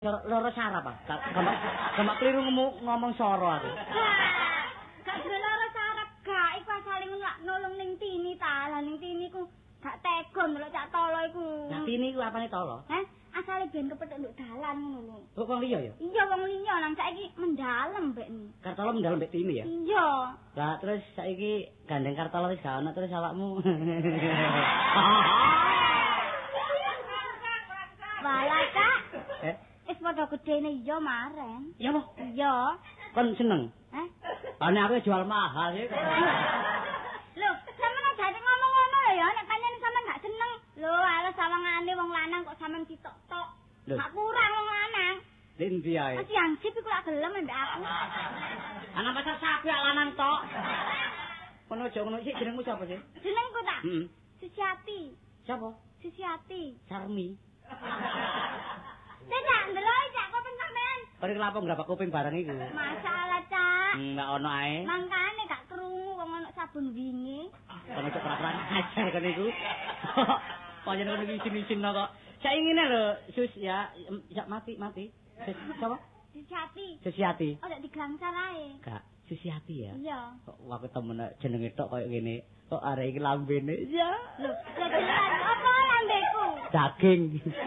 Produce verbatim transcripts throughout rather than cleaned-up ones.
Loro sarap ah. Gampang gampang keliru ngomong ngomong soro aku. Gak duwe loro sarap gak iku asale nolong ning Tini ta. Lah ning Tini ku gak tega ndelok Cak Tolo iku. Nah Tini ku apane Tolo? Heh, asale ben kepethuk nduk dalan ngono lho. Oh wong liya ya? Iya wong liya nang saiki mendalem mbek ni. Kartolo mendalem mbek Tini ya? Iya. Lah terus saiki gandeng Kartolo wis gak ono terus awakmu. Walah Cak. Eh? Wis padha gedene iya maren. Iya apa? Iya. Kon seneng? Heh? Ane aku jual mahal ya. Lho, sampeyan aja ngomong ngono lho ya, nek pancen sampeyan gak seneng. Lho, alas sawangane wong lanang kok sampeyan sitok-tok. Gak kurang wong lanang. Endi ae? Mas yang sip iku lak gelem mbek aku. Anak pasar sapi lanang tok. Kono aja ngono sik jenengmu sapa sih? Jenengku tak? Heeh. Susiati. Sapa? Susiati. Sarmi. Tidak, ndelok Cak kuping sampean. Kok kenapa ngrabak kuping bareng iku? Masalah Cak. Hmm, gak ono ae. Mangkane gak krungu wong ono sabun wingi. Kono cok peraturan ajar kan iku. Panjen kono iki isin-isin kok. Saya ingin lho, Sus ya, ya mati mati. Sus, sapa? Susiati. Susiati. Oh, dak digangsal ae. Gak, Susiati ya. Iya. Kok aku temen jenenge tok koyo ngene. Kok arek iki lambene. Ya. Lho, ya jelas apa lambeku? Daging.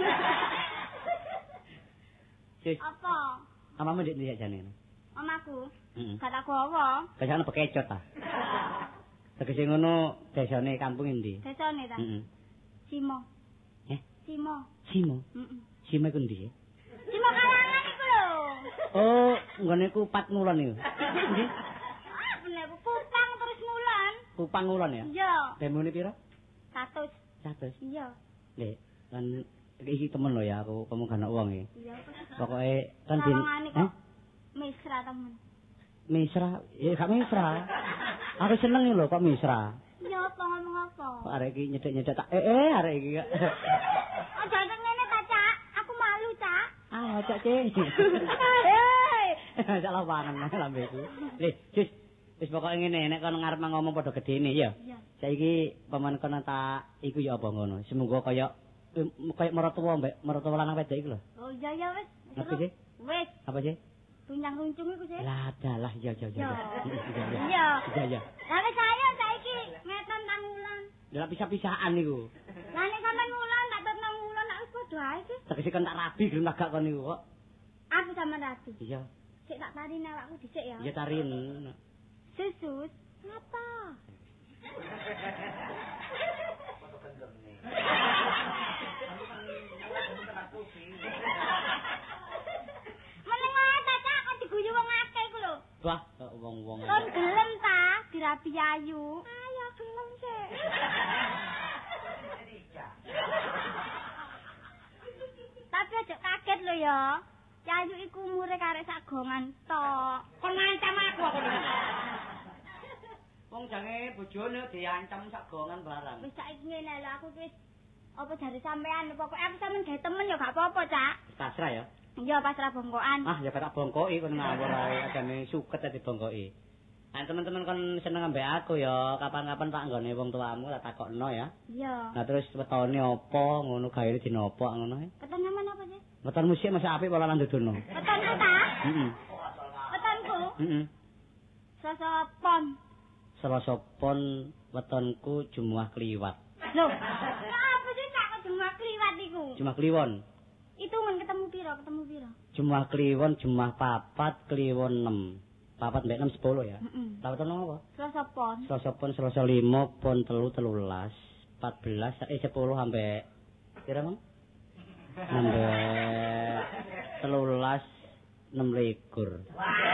Sis. Apa? Amamu ndek ndi jane? Omaku. Heeh. Gak tak gawa. Kesana bekecot ta. Tegese ngono desane kampung endi? Desane ta? Heeh. Simo. Eh? Simo. Simo. Heeh. Simo iku ndi? Simo kalangan iku lho. Oh, nggone kupat ngulon iku. Ndi? Ah, bener kupang terus ngulon. Kupang ngulon ya? Iya. Demone pira? Satu. satu. Iya. Nek kan iki temen lho ya aku kamu kan wong e. Iya. Pokoke kan din eh? Mesra temen. Mesra, ya gak mesra. Aku seneng lho kok mesra. Iya apa ngomong apa? Kok arek iki nyedek-nyedek tak eh eh arek iki. Aja ngene ta, Cak. Aku malu, Cak. Ah, Cak Cing. Hei. Salah pangan lambeku. Lih, Sis. Wis pokoke ngene, nek kon ngarep ngomong padha gedene ya. Iya. Saiki paman kono tak iku ya apa ngono. Semoga kaya kaya mertua mbek mertua lanang wedok iku lho. Oh iya ya wis. Ngerti sih? Wis. Apa sih? Runcang-runcung iku sih. Lah dalah ya ya ya. Iya. Iya ya. Lah wis saya saiki ngeten tang wulan. Lah pisah-pisahan niku. Lah nek sampean wulan tak tetep nang wulan tak wis padha ae sih. Tegese kon tak rabi gelem tak gak kon niku kok. Aku sampean rabi. Iya. Sik tak tarini awakku dhisik ya. Iya tarin. Susus. Ngapa? Meneng ae ta Cak kok diguyu wong akeh iku lho. Wah, wong-wong. Kon gelem ta dirabi ayu? Ayo gelem sik. Tapi aja kaget lho ya. Yayu iku umure karek sagongan tok. Kon ngancam aku apa iki? Wong jange bojone diancam sagongan barang. Wis saiki ngene lho aku wis apa jare sampean pokoke aku sampean gawe temen ya gak apa-apa, Cak. Pasrah ya. Iya pasrah bongkokan. Ah, ya tak bongkoki kon ngawur ae adane suket dadi bongkoki. Nah, teman-teman kon seneng ambek aku ya, kapan-kapan tak nggone wong tuamu tak takokno ya. Iya. Nah, terus wetone apa ngono gawe dinopo ngono ae. Weton nyaman apa sih? Weton musik masih apik pola lan dudono. Wetonku ta? Heeh. Wetonku? Heeh. Sosopon. Selasa pon wetonku Jumat kliwat. Loh, apa sih Cak kok Jumat kliwat iku? Jumat kliwon. Itu men ketemu piro? Ketemu piro? Jumat kliwon, Jumat papat, kliwon enam. Papat mbek enam sepuluh ya. Heeh. Lah weton apa? Sosopon. Selasa pon, Selasa lima, pon telu, telulas, empat belas, eh sepuluh sampai kira Mang? Sampai telulas, enam likur.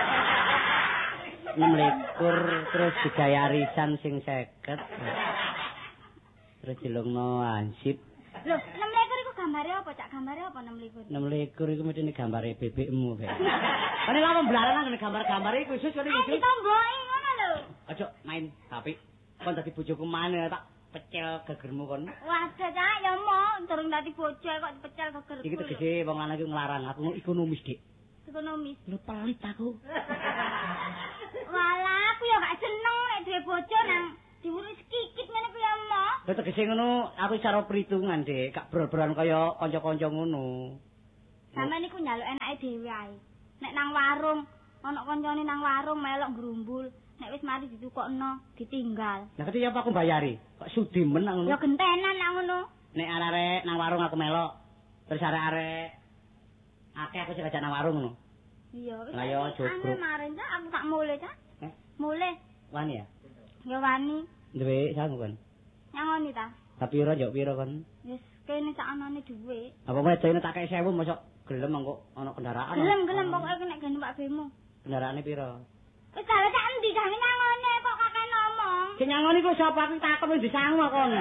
Enam likur terus digaya arisan sing seket. Terus dilungno ansip. Loh, enam likur iku gambare apa, Cak? Gambare apa enam likur? Enam likur iku mesti gambare bebekmu, Bek. Kan lama belaran nang gambar-gambar iku khusus kene iki. Eh, ditomboki ngono lho. Aja main tapi kon dadi bojoku maneh tak pecel gegermu kon. Waduh, Cak, ya mau durung dadi bojo kok dipecel gegerku. Iki tegese wong lanang iku nglarang aku ekonomis, Dik. Ekonomis. Lu pelit aku. Walah, aku ya gak seneng nek duwe bojo nang diurus kikit ngene ku ya, Mo. Lah tegese ngono aku cara perhitungan, Dik, gak brol-brolan kaya kanca-kanca ngono. Sampeyan niku njaluk enake dhewe ae. Nek nang warung, ana kancane nang warung melok grumbul, nek wis mari ditukokno, ditinggal. Lah kete ya apa aku bayari? Kok sudi men nang ngono? Ya gentenan nang ngono. Nek arek nang warung aku melok. Terus arek-arek akeh aku sing ajak nang warung ngono. Iya, wis. Lah ya jogrok. Maren ta aku tak mulih ta? Eh? Mulih. Wani ya? Ya wani. Duwe sangu kan? Nyangoni ta? Tapi piro yo piro kan? Wis kene sak anane dhuwit. Apa wedene tak kei sewu mosok gelem kok ana kendaraan. Gelem-gelem pokoke nek gene Pak Bemo. Kendaraane piro? Wis gawe sak endi gawe nyangone kok kakek ngomong. Sing nyangoni kok sapa aku takon wis disangu kon.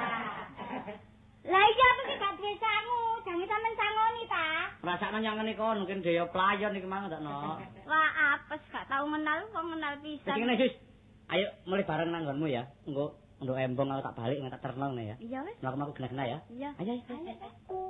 Lah iya aku gak duwe sangu, jange sampean sangoni ta. Rasane nyangoni kon mungkin dhewe playon iki mang takno. Wah, apes gak tau kenal kok kenal pisan. Iki ngene Sus. Ayo mulai bareng nang nggonmu ya. Engko nduk embong aku tak balik tak terno ya. Iya wis. Mlaku-mlaku genah-genah ya. Iya. Ayo ayo.